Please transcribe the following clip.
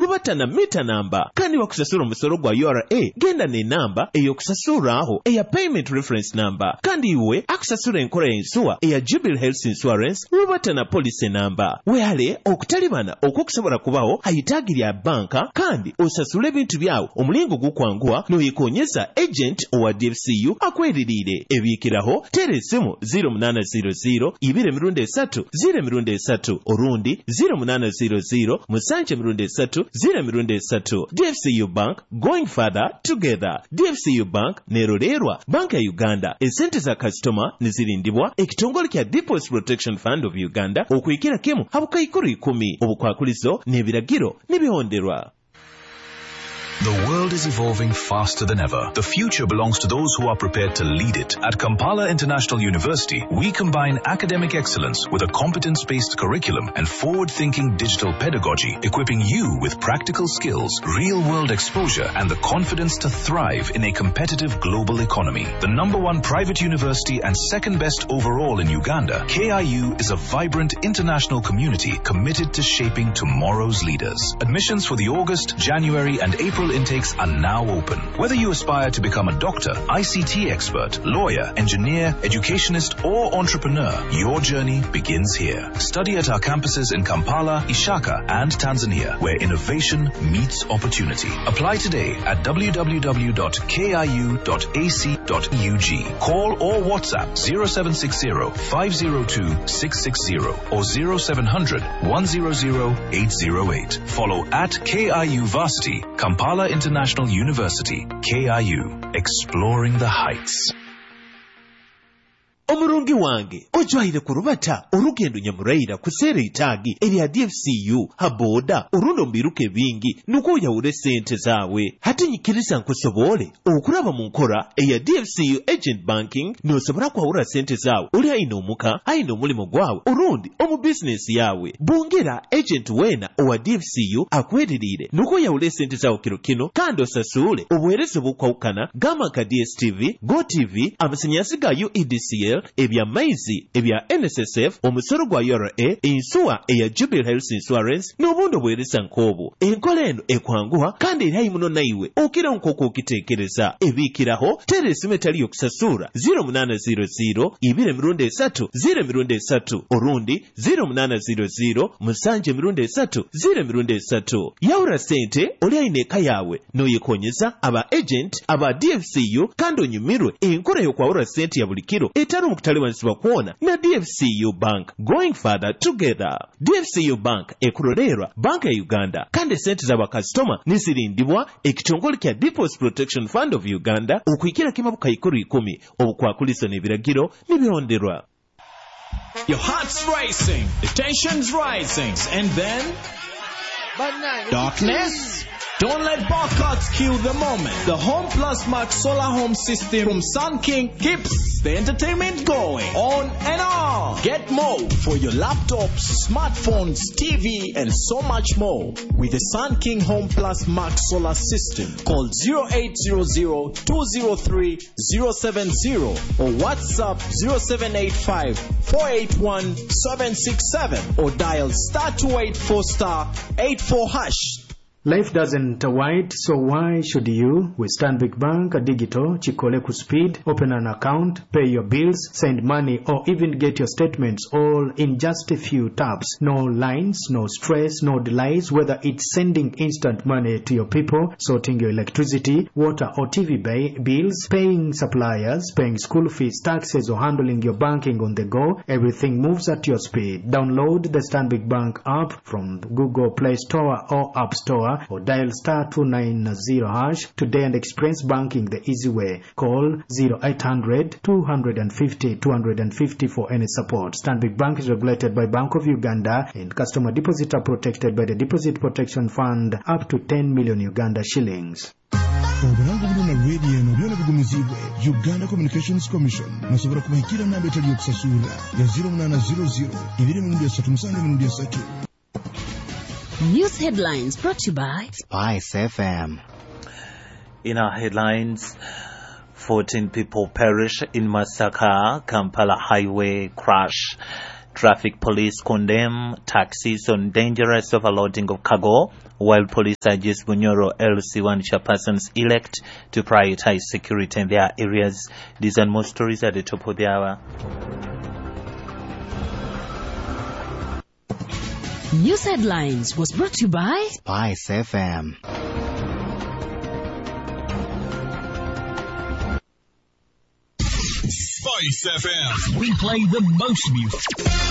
lubata na mita namba kandi wakusasula omusolo gwa URA genda ne namba ey'okusasulaho eya payment reference number kandi iwe akusasula enkola y'ensuwa eya Jubilee Health Insurance lubata na policy namba weale okutalibana okwokusobola kubawo ayitaagi lya banka kandi osasula ebintu byawo omulingo gukwanguwa n'oyekonyeza agent owa DFCU akweririire ebiikiraho tera essimu 0800 2 3 orundi 0800 7 3 DFCU Bank, going further together. DFCU Bank nerolerwa banka ya Uganda esente za customer nizirindibwa ekitongole kya Deposit Protection Fund of Uganda okwikira kemu habukayikuru 10 obukwakulizo n'ebiragiro n'ebihonderwa. The world is evolving faster than ever. The future belongs to those who are prepared to lead it. At Kampala International University, we combine academic excellence with a competence-based curriculum and forward-thinking digital pedagogy, equipping you with practical skills, real-world exposure, and the confidence to thrive in a competitive global economy. The #1 private university and second best overall in Uganda, KIU is a vibrant international community committed to shaping tomorrow's leaders. Admissions for the August, January, and April intakes are now open. Whether you aspire to become a doctor, ICT expert, lawyer, engineer, educationist, or entrepreneur, your journey begins here. Study at our campuses in Kampala, Ishaka, and Tanzania, where innovation meets opportunity. Apply today at www.kiu.ac.ug. Call or WhatsApp 0760 502 660 or 0700 100 808. Follow at KIU Varsity, Kampala International University, KIU, exploring the heights. Omurungi wange ojwaire ku rubata olugendo nyamuraira kuseera itaagi erya DFCU haboda orundo mbiruke bingi nuko oyawule sente zaawe hati nyikiriza nkusobole okulaba mu nkora eya DFCU agent banking nosobola kwawula sente zaawe oli ayina omuka ayina omulimo gwawe orundi omu business yawe bongera agent wena owa DFCU akweririire nuko oyawule sente zaawe kino kandi osasule obuweereza bw'okwawukana gama ka DSTV, GoTV, amasannyalaze ga UEDCL, ebya maizi, ebya NSSF, omusoro gwa URA, ensuwa eya Jubilee Health Insurance, n'obundi obweereza nk'obwo. Enkola eno ekwanguwa kandi erayi muno naiwe okira nk'oko okiteekereza. Ebiikiraho tera essimu etali y'okusasula 0800 2 3 orundi 0800 7 3 yawula sente oli ayina eka yawe n'oyekonyeza aba agent aba DFCU kandi onyumirwe enkola y'okwawula sente ya buli kiro etali okutalibwanisibwa kwona na DFCU Bank, going further together. DFCU Bank ekulolerwa banka ya Uganda kandi sente z'abakasitoma nizirindibwa ekitongole kya Deposit Protection Fund of Uganda okwikira kimabuka 10 obukwakulizo n'ebiragiro n'ebihonderwa. Your heart's racing, the tension's rising, and then darkness. Don't let bar cards kill the moment. The Home Plus Max Solar Home System from Sun King keeps the entertainment going on and on. Get more for your laptops, smartphones, TV, and so much more with the Sun King Home Plus Max Solar System. Call 0800-203-070 or WhatsApp 0785-481-767 or dial *284*84#. Life doesn't wait, so why should you? With Stanbic Bank Digital, Chikoleku Speed, open an account, pay your bills, send money, or even get your statements all in just a few taps. No lines, no stress, no delays, whether it's sending instant money to your people, sorting your electricity, water, or TV bills, paying suppliers, paying school fees, taxes, or handling your banking on the go. Everything moves at your speed. Download the Stanbic Bank app from Google Play Store or App Store, or dial *290# today and experience banking the easy way. Call 0800-250-250 for any support. Stanbic Bank is regulated by Bank of Uganda and customer deposits are protected by the Deposit Protection Fund up to 10 million Uganda shillings. Obulango buno na radio eno byona bigumizibwe Uganda Communications Commission nasobora kumahikira namba etali yokusasula ya 0800 237 News headlines brought to you by Spice FM. In our headlines, 14 people perish in Masaka, Kampala highway crash. Traffic police condemn taxis on dangerous overloading of cargo while police urges Bunyoro LC1 chairpersons elect to prioritize security in their areas. These and more stories at the top of the hour. News Headlines was brought to you by Spice FM. Spice FM. We play the most music.